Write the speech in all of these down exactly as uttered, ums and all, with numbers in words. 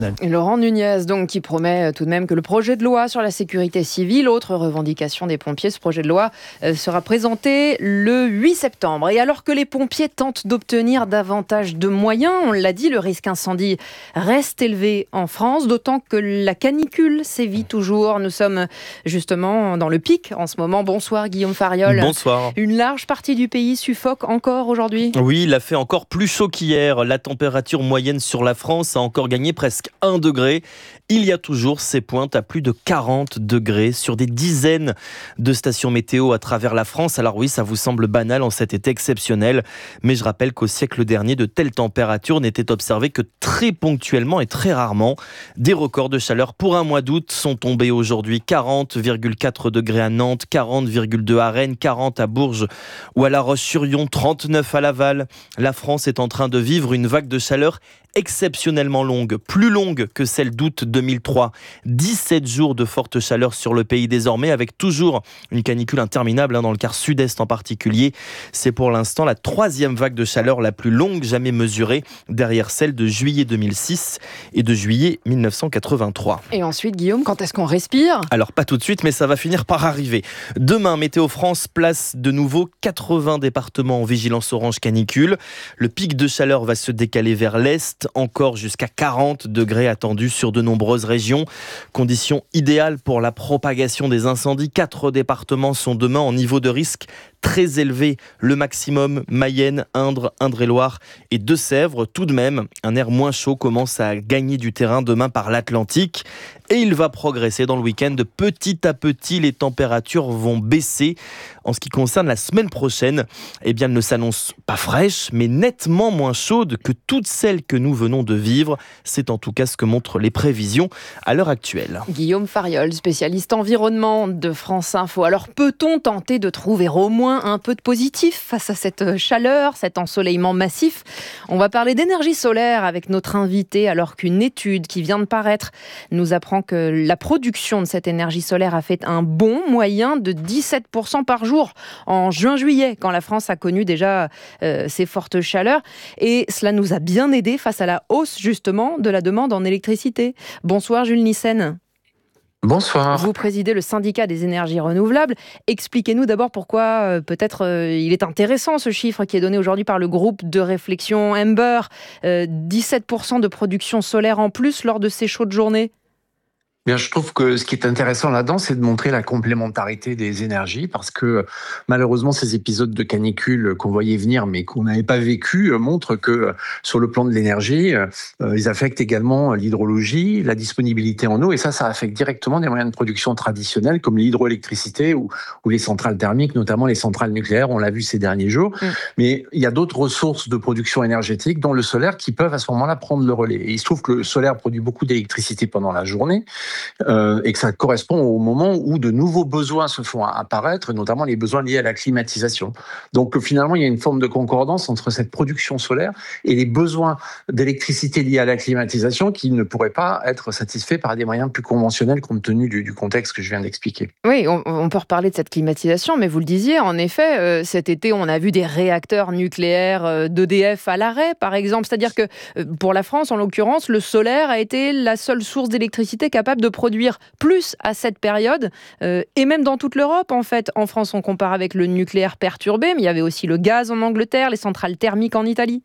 Et Laurent Nunez, donc, qui promet tout de même que le projet de loi sur la sécurité civile, autre revendication des pompiers, ce projet de loi euh, sera présenté le huit septembre. Et alors que les pompiers tentent d'obtenir davantage de moyens, on l'a dit, le risque incendie reste élevé en France, d'autant que la canicule sévit toujours. Nous sommes justement dans le pic en ce moment. Bonsoir Guillaume Fariol. Bonsoir. Une large partie du pays suffoque encore aujourd'hui. Oui, il a fait encore plus chaud qu'hier. La température moyenne sur la France a encore gagné presque un degré. Il y a toujours ces pointes à plus de quarante degrés sur des dizaines de stations météo à travers la France. Alors oui, ça vous semble banal en cet été exceptionnel, mais je rappelle qu'au siècle dernier, de telles températures n'étaient observées que très ponctuellement et très rarement. Des records de chaleur pour un mois d'août sont tombés aujourd'hui. quarante virgule quatre degrés à Nantes, quarante virgule deux à Rennes, quarante à Bourges ou à La Roche-sur-Yon, trente-neuf à Laval. La France est en train de vivre une vague de chaleur exceptionnellement longue, plus longue que celle d'août deux mille trois. dix-sept jours de forte chaleur sur le pays désormais, avec toujours une canicule interminable hein, dans le quart sud-est en particulier. C'est pour l'instant la troisième vague de chaleur la plus longue jamais mesurée, derrière celle de juillet deux mille six et de juillet mille neuf cent quatre-vingt-trois. Et ensuite, Guillaume, quand est-ce qu'on respire ? Alors pas tout de suite, mais ça va finir par arriver. Demain, Météo France place de nouveau quatre-vingts départements en vigilance orange canicule. Le pic de chaleur va se décaler vers l'est, encore jusqu'à quarante degrés attendus sur de nombreuses régions. Conditions idéales pour la propagation des incendies. Quatre départements sont demain en niveau de risque très élevé. Le maximum, Mayenne, Indre, Indre-et-Loire et Deux-Sèvres. Tout de même, un air moins chaud commence à gagner du terrain demain par l'Atlantique. Et il va progresser dans le week-end. Petit à petit, les températures vont baisser. En ce qui concerne la semaine prochaine, eh bien, elle ne s'annonce pas fraîche, mais nettement moins chaude que toutes celles que nous venons de vivre. C'est en tout cas ce que montrent les prévisions à l'heure actuelle. Guillaume Fariol, spécialiste environnement de France Info. Alors, peut-on tenter de trouver au moins un peu de positif face à cette chaleur, cet ensoleillement massif ? On va parler d'énergie solaire avec notre invité, alors qu'une étude qui vient de paraître nous apprend que la production de cette énergie solaire a fait un bond moyen de dix-sept pour cent par jour en juin-juillet, quand la France a connu déjà euh, ces fortes chaleurs. Et cela nous a bien aidé face à la hausse justement de la demande en électricité. Bonsoir Jules Nissen. Bonsoir. Vous présidez le syndicat des énergies renouvelables. Expliquez-nous d'abord pourquoi euh, peut-être euh, il est intéressant ce chiffre qui est donné aujourd'hui par le groupe de réflexion Ember. Euh, dix-sept pour cent de production solaire en plus lors de ces chaudes journées. Bien, je trouve que ce qui est intéressant là-dedans, c'est de montrer la complémentarité des énergies, parce que malheureusement, ces épisodes de canicule qu'on voyait venir, mais qu'on n'avait pas vécu, montrent que sur le plan de l'énergie, euh, ils affectent également l'hydrologie, la disponibilité en eau, et ça, ça affecte directement des moyens de production traditionnels comme l'hydroélectricité ou, ou les centrales thermiques, notamment les centrales nucléaires. On l'a vu ces derniers jours. Mmh. Mais il y a d'autres ressources de production énergétique, dont le solaire, qui peuvent à ce moment-là prendre le relais. Et il se trouve que le solaire produit beaucoup d'électricité pendant la journée. Euh, et que ça correspond au moment où de nouveaux besoins se font apparaître, notamment les besoins liés à la climatisation. Donc finalement, il y a une forme de concordance entre cette production solaire et les besoins d'électricité liés à la climatisation qui ne pourraient pas être satisfaits par des moyens plus conventionnels compte tenu du, du contexte que je viens d'expliquer. Oui, on, on peut reparler de cette climatisation, mais vous le disiez, en effet, euh, cet été, on a vu des réacteurs nucléaires euh, d'E D F à l'arrêt, par exemple. C'est-à-dire que euh, pour la France, en l'occurrence, le solaire a été la seule source d'électricité capable de produire plus à cette période, euh, et même dans toute l'Europe, en fait. En France, on compare avec le nucléaire perturbé, mais il y avait aussi le gaz en Angleterre, les centrales thermiques en Italie.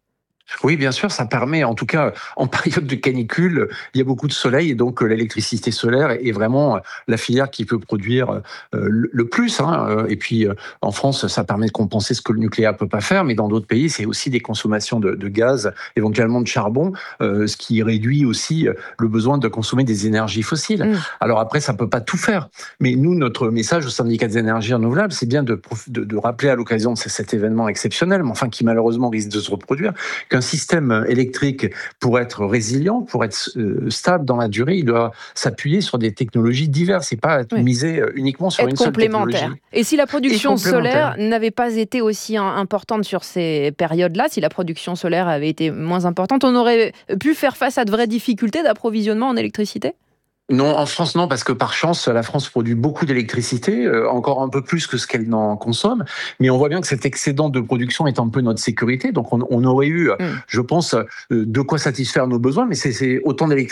Oui, bien sûr, ça permet, en tout cas, en période de canicule, il y a beaucoup de soleil et donc l'électricité solaire est vraiment la filière qui peut produire le plus. Hein. Et puis, en France, ça permet de compenser ce que le nucléaire ne peut pas faire, mais dans d'autres pays, c'est aussi des consommations de, de gaz, éventuellement de charbon, euh, ce qui réduit aussi le besoin de consommer des énergies fossiles. Mmh. Alors après, ça ne peut pas tout faire. Mais nous, notre message au syndicat des énergies renouvelables, c'est bien de, de, de rappeler à l'occasion de cet événement exceptionnel, mais enfin qui malheureusement risque de se reproduire, qu'un système électrique, pour être résilient, pour être stable dans la durée, il doit s'appuyer sur des technologies diverses et pas être oui. misé uniquement sur être une seule technologie. Et si la production solaire n'avait pas été aussi importante sur ces périodes-là, si la production solaire avait été moins importante, on aurait pu faire face à de vraies difficultés d'approvisionnement en électricité ? Non, en France, non, parce que par chance, la France produit beaucoup d'électricité, euh, encore un peu plus que ce qu'elle n'en consomme. Mais on voit bien que cet excédent de production est un peu notre sécurité. Donc, on, on aurait eu, Mm. je pense, euh, de quoi satisfaire nos besoins. Mais c'est, c'est autant d'électricité